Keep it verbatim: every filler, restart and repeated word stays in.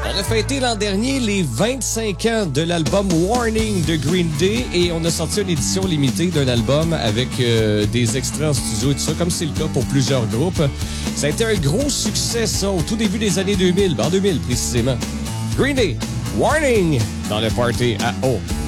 On a fêté l'an dernier les vingt-cinq ans de l'album Warning de Green Day et on a sorti une édition limitée d'un album avec euh, des extraits en studio et tout ça, comme c'est le cas pour plusieurs groupes. Ça a été un gros succès, ça, au tout début des années deux mille, en deux mille précisément. Green Day, Warning, dans le party à O.